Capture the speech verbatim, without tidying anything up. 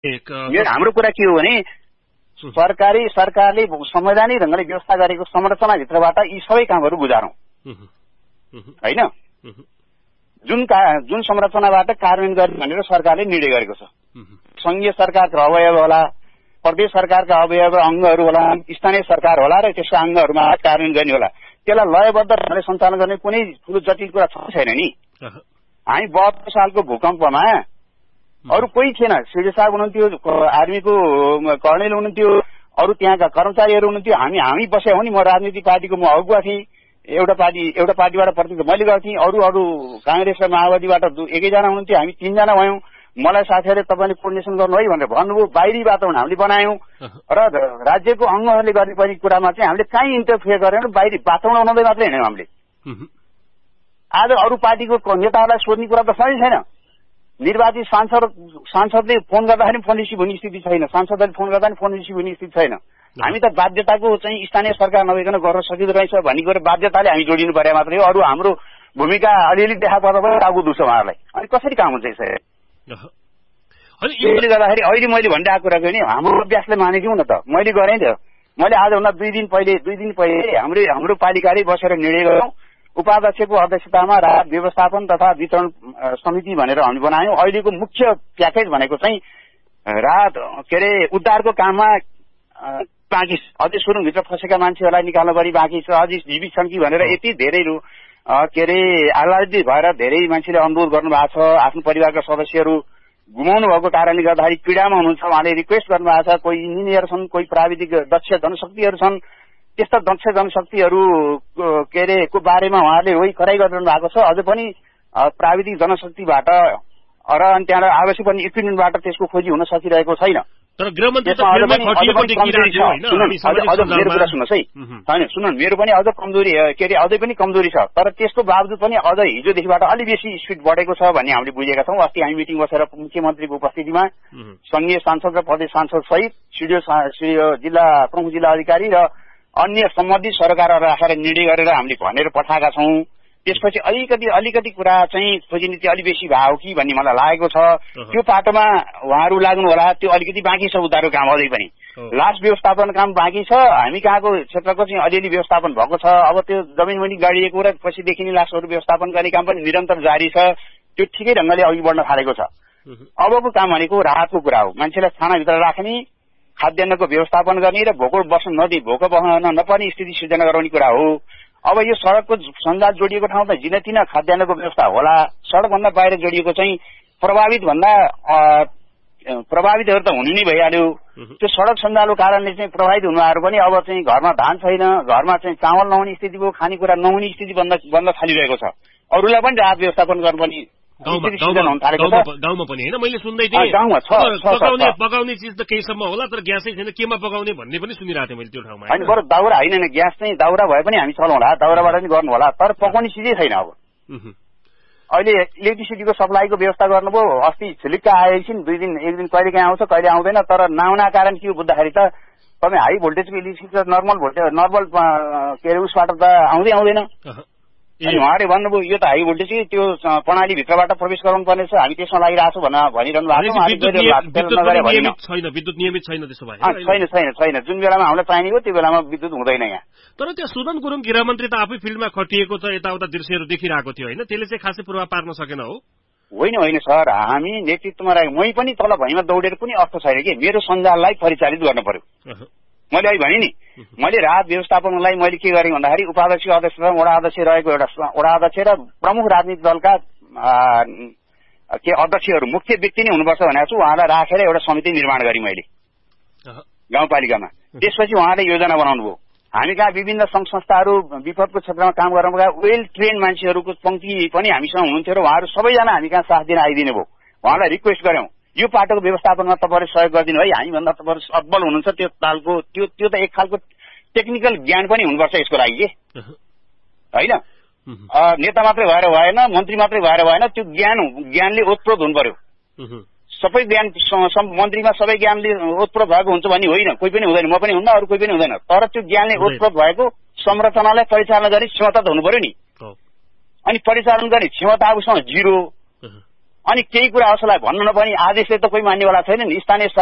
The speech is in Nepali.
हाम्रो कुरा के हो भने सरकारी सरकारले संवैधानिक ढंगले व्यवस्था गरेको संरचनाभित्रबाट यी सबै कामहरू गुजारौं हैन। जुन जुन संरचनाबाट कार्यान्वयन गर्ने भनेर सरकारले निर्णय गरेको छ, संघीय सरकारका अवयव होला, प्रदेश सरकारका अवयव अंगहरू होला, स्थानीय सरकार होला र त्यसका अंगहरूमा कार्यान्वयन गर्ने होला, त्यसलाई लयबद्ध ढंगले सञ्चालन गर्ने कुनै ठूलो जटिल कुरा छैन नि। हामी बहत्तर सालको भूकम्पमा अरू कोही थिएन, सिडी साहब हुनुहुन्थ्यो, आर्मीको कर्णेल हुनुहुन्थ्यो, अरू त्यहाँका कर्मचारीहरू हुनुहुन्थ्यो, हामी हामी बसे हो नि। म राजनीतिक पार्टीको म अगुवा थिएँ, एउटा पार्टी एउटा पार्टीबाट प्रतिनिधित्व मैले गएको थिएँ, अरू अरू कांग्रेस र माओवादीबाट एकैजना हुनुहुन्थ्यो, हामी तीनजना भयौं। मलाई साथीहरूले तपाईँले कोर्डिनेसन गर्नु है भनेर भन्नुभयो। बाहिरी वातावरण हामीले बनायौं र राज्यको अंगहरूले गर्ने पनि कुरामा चाहिँ हामीले कहीँ इन्टरफेयर गरेनौं। बाहिरी वातावरण बनाउँदै मात्रै हिँड्यौं हामीले। आज अरू पार्टीको नेताहरूलाई सोध्ने कुरा त सही छैन। निर्वाचित सांसद सांसदले फोन गर्दाखेरि फोन रिसिभ हुने स्थिति छैन, सांसदले फोन गर्दा फोन रिसिभ हुने स्थिति छैन। हामी त बाध्यताको चाहिँ स्थानीय सरकार नभइकन गर्न सकिँदो रहेछ भन्ने कुरा बाध्यताले हामी जोडिनु पर्यो मात्रै हो। अरू हाम्रो भूमिका अलिअलि देखा पर्दा पनि टाउको दुख्छ उहाँहरूलाई। अनि कसरी काम हुन्छ यसरी? त्यसले गर्दाखेरि अहिले मैले भनिरहेको कुरा नि हाम्रो अभ्यासले मानिदिउँ न त। मैले गरेँ त, मैले आजभन्दा दुई दिन पहिले दुई दिन पहिले हाम्रो हाम्रो पालिकाले बसेर निर्णय गरौँ, उपाध्यक्षको अध्यक्षतामा राहत व्यवस्थापन तथा वितरण समिति भनेर हामी बनायौं। अहिलेको मुख्य प्याकेज भनेको चाहिँ राहत के अरे उद्धारको काममा बाँकी अझै सुरुङभित्र फसेका मान्छेहरूलाई निकाल्न पनि बाँकी छ, अझै जीवित छन् कि भनेर यति धेरै के अरे आह्लादित भएर धेरै मान्छेले अनुरोध गर्नु भएको छ। आफ्नो परिवारका सदस्यहरू गुमाउनु भएको कारणले गर्दाखेरि पीडामा हुनुहुन्छ, उहाँले रिक्वेस्ट गर्नु भएको छ। कोही इन्जिनियर छन्, कोही प्राविधिक दक्ष जनशक्तिहरू छन्, त्यस्ता दक्ष जनशक्तिहरू के अरे को बारेमा उहाँले रोइ कराई गरिरहनु भएको छ। अझै पनि प्राविधिक जनशक्तिबाट र अनि त्यहाँ आवश्यक पनि इक्विपमेन्टबाट त्यसको खोजी हुन सकिरहेको छैन। तर गृहमन्त्री मेरो कुरा सुन्नुहोस् है, होइन सुन्नु, मेरो पनि अझ कमजोरी के अरे अझै पनि कमजोरी छ। तर त्यसको बावजुद पनि अझ हिजोदेखिबाट अलि बेसी स्पिड बढेको छ भन्ने हामीले बुझेका छौँ। अस्ति हामी मिटिङ बसेर मुख्यमन्त्रीको उपस्थितिमा संघीय सांसद र प्रदेश सांसद सहित सिडिओ जिल्ला प्रमुख जिल्ला अधिकारी र अन्य सम्बन्धित सरकारहरू राखेर निर्णय गरेर हामीले भनेर पठाएका छौँ। त्यसपछि अलिकति अलिकति कुरा चाहिँ खोजी नीति अलि बेसी भयो कि भन्ने मलाई लागेको छ। त्यो पाटोमा उहाँहरू लाग्नु होला। त्यो अलिकति बाँकी छ उद्धारको काम, अझै पनि लास व्यवस्थापन काम बाँकी छ। हामी कहाँको क्षेत्रको चाहिँ अलिअलि व्यवस्थापन भएको छ। अब त्यो जमिन पनि गाडिएको र पछिदेखि नै लासहरू व्यवस्थापन गर्ने काम पनि निरन्तर जारी छ। त्यो ठिकै ढंगले अघि बढ्न थालेको छ। अबको काम भनेको राहतको कुरा हो। मान्छेलाई थानाभित्र राख्ने, खाद्यान्नको व्यवस्थापन गर्ने र भोको बस्न नदिने, भोको बस्न नपर्ने स्थिति सिर्जना गराउने कुरा हो। अब यो सड़कको सञ्जाल जोडिएको ठाउँ त जिनतिन खाद्यान्नको व्यवस्था होला। सड़कभन्दा बाहिर जोडिएको चाहिँ प्रभावित भन्दा प्रभावितहरू त हुनु नै भइहाल्यो। त्यो सड़क सञ्जालको कारणले चाहिँ प्रभावित हुनुहरू पनि अब चाहिँ घरमा धान छैन, घरमा चाहिँ चामल नहुने स्थितिको, खानेकुरा नहुने स्थिति बन्द बन्द थालिरहेको छ। अरूलाई पनि राहत व्यवस्थापन गर्नुपर्ने गाउँमा पनि होइन। मैले सुन्दै थिएँ पकाउने पकाउने चिज त केहीसम्म होला, तर ग्यासै छैन, केमा पकाउने भन्ने पनि सुनिरहेको थिएँ मैले त्यो ठाउँमा। होइन बरु दाउरा होइन, ग्यास चाहिँ दाउरा भए पनि हामी चलाउँला, दाउराबाट पनि गर्नु होला, तर पकाउने चिजै छैन। अब अहिले इलेक्ट्रिसिटीको सप्लाईको व्यवस्था गर्नुभयो। अस्ति छिलिक्क आएपछि दुई दिन एक दिन कहिले काहीँ आउँछ, कहिले आउँदैन। तर नआउना कारण के हो बुझ्दाखेरि त तपाईँ high भोल्टेजको electricity normal voltage normal के अरे उसबाट त आउँदै आउँदैन। अनि उहाँले भन्नुभयो यो त हाई भोल्टेज त्यो प्रणालीभित्रबाट प्रवेश गराउनु पर्नेछ, हामी त्यसमा लागिरहेको छौँ भनेर भनिरहनु भएको छ। विद्युत नियमित छैन त्यसो भए छैन छैन छैन जुन बेलामा हामीलाई चाहिने हो त्यो बेलामा विद्युत हुँदैन यहाँ। तर त्यो सुदन गुरुङ गृहमन्त्री त आफै फिल्डमा खटिएको छ, यताउता दृश्यहरू देखिरहेको थियो होइन, त्यसले चाहिँ खासै प्रभाव पार्न सकेन हो? होइन होइन सर, हामी नेतृत्वमा रहेको मै पनि तल भैँमा दौडेर पनि अर्थ छैन कि मेरो सञ्जाललाई परिचालित गर्नु पर्यो। मैले अहिले भने नि मैले राहत व्यवस्थापनलाई मैले के गरेँ भन्दाखेरि उपाध्यक्ष अध्यक्ष वडा अध्यक्ष रहेको एउटा वडा अध्यक्ष र प्रमुख राजनीतिक दलका के अध्यक्षहरू मुख्य व्यक्ति नै हुनुपर्छ भनेको छु। उहाँलाई राखेर एउटा समिति निर्माण गरेँ मैले गाउँपालिकामा। त्यसपछि उहाँले योजना बनाउनु भयो। हामी कहाँ विभिन्न संघ संस्थाहरू विपदको क्षेत्रमा काम गर्नुभएका वेल ट्रेन मान्छेहरूको पंक्ति पनि हामीसँग हुनुहुन्थ्यो र उहाँहरू सबैजना हामी कहाँ साथ दिन आइदिनु भयो। उहाँलाई रिक्वेस्ट गर्यौं यो पाटोको व्यवस्थापनमा तपाईँहरू सहयोग गरिदिनु है, हामीभन्दा तपाईँहरू अब्बल हुनुहुन्छ त्यो तालको त्यो त्यो त एक खालको टेक्निकल ज्ञान पनि हुनुपर्छ यसको लागि के होइन। नेता मात्रै भएर भएन, मन्त्री मात्रै भएर भएन, त्यो ज्ञान ज्ञानले ओतप्रोत हुनु पर्यो। सबै ज्ञान मन्त्रीमा सबै ज्ञानले ओतप्रोत भएको हुन्छ भन्ने होइन, कोही पनि हुँदैन, म पनि हुन्न, अरू कोही पनि हुँदैन। तर त्यो ज्ञानले ओतप्रोत भएको संरचनालाई परिचालन गर्ने क्षमता त हुनु पर्यो नि। अनि परिचालन गर्ने क्षमता आफूसँग जिरो अनि केही कुरा असलाई भन्नु नपर्ने आदेशले त कोही मान्नेवाला छैन नि। स्थानीय